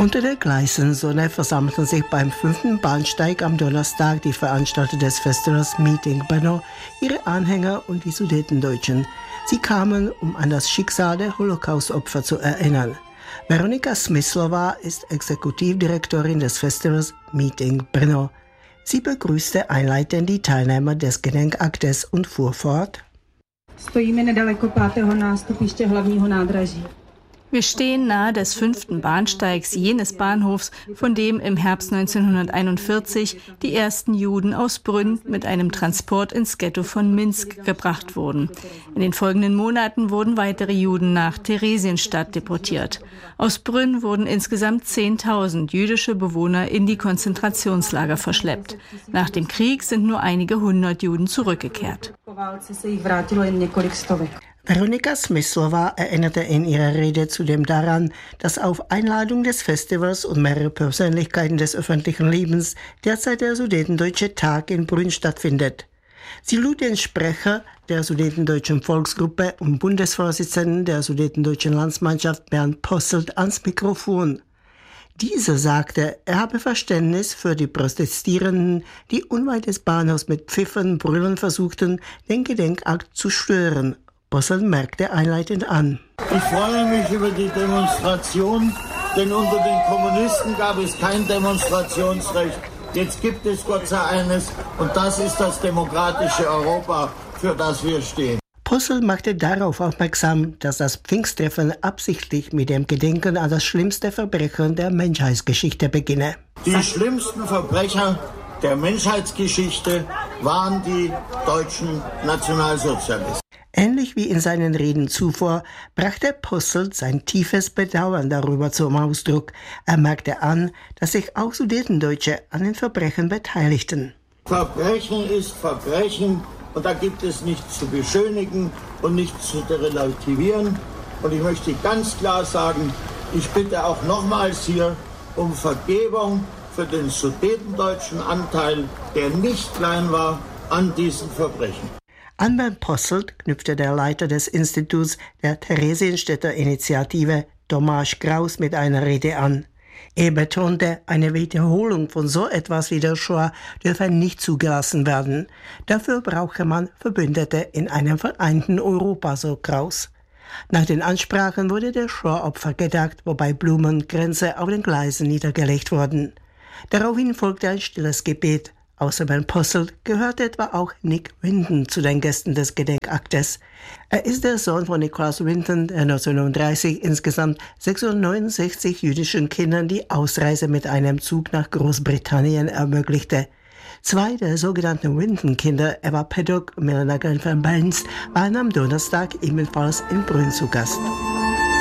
Unter den Gleisen Sonne versammelten sich beim 5. Bahnsteig am Donnerstag die Veranstalter des Festivals Meeting Brno, ihre Anhänger und die Sudetendeutschen. Sie kamen, um an das Schicksal der Holocaust-Opfer zu erinnern. Veronika Smyslova ist Exekutivdirektorin des Festivals Meeting Brno. Sie begrüßte einleitend die Teilnehmer des Gedenkaktes und fuhr fort. Stojíme nedaleko 5. nástupiště hlavního nádraží. Wir stehen nahe des 5. Bahnsteigs jenes Bahnhofs, von dem im Herbst 1941 die ersten Juden aus Brünn mit einem Transport ins Ghetto von Minsk gebracht wurden. In den folgenden Monaten wurden weitere Juden nach Theresienstadt deportiert. Aus Brünn wurden insgesamt 10.000 jüdische Bewohner in die Konzentrationslager verschleppt. Nach dem Krieg sind nur einige hundert Juden zurückgekehrt. Veronika Smyslova erinnerte in ihrer Rede zudem daran, dass auf Einladung des Festivals und mehrere Persönlichkeiten des öffentlichen Lebens derzeit der Sudetendeutsche Tag in Brünn stattfindet. Sie lud den Sprecher der Sudetendeutschen Volksgruppe und Bundesvorsitzenden der Sudetendeutschen Landsmannschaft Bernd Posselt ans Mikrofon. Dieser sagte, er habe Verständnis für die Protestierenden, die unweit des Bahnhofs mit Pfiffen und Brüllen versuchten, den Gedenkakt zu stören. Posselt merkte einleitend an. Ich freue mich über die Demonstration, denn unter den Kommunisten gab es kein Demonstrationsrecht. Jetzt gibt es Gott sei eines und das ist das demokratische Europa, für das wir stehen. Posselt machte darauf aufmerksam, dass das Pfingsttreffen absichtlich mit dem Gedenken an das schlimmste Verbrechen der Menschheitsgeschichte beginne. Die schlimmsten Verbrecher der Menschheitsgeschichte waren die deutschen Nationalsozialisten. Ähnlich wie in seinen Reden zuvor brachte Posselt sein tiefes Bedauern darüber zum Ausdruck. Er merkte an, dass sich auch Sudetendeutsche an den Verbrechen beteiligten. Verbrechen ist Verbrechen und da gibt es nichts zu beschönigen und nichts zu relativieren. Und ich möchte ganz klar sagen, ich bitte auch nochmals hier um Vergebung für den sudetendeutschen Anteil, der nicht klein war an diesen Verbrechen. An Bernd Posselt knüpfte der Leiter des Instituts der Theresienstädter Initiative, Tomáš Kraus, mit einer Rede an. Er betonte, eine Wiederholung von so etwas wie der Shoah dürfe nicht zugelassen werden. Dafür brauche man Verbündete in einem vereinten Europa, so Kraus. Nach den Ansprachen wurde der Shoah-Opfer gedacht, wobei Blumen und Kränze auf den Gleisen niedergelegt wurden. Daraufhin folgte ein stilles Gebet. Außer Bernd Posselt gehörte etwa auch Nick Winton zu den Gästen des Gedenkaktes. Er ist der Sohn von Nicholas Winton, der 1939 insgesamt 669 jüdischen Kindern die Ausreise mit einem Zug nach Großbritannien ermöglichte. Zwei der sogenannten Winton-Kinder, Eva Paddock und Melanie Grenfell-Benz, waren am Donnerstag ebenfalls in Brünn zu Gast.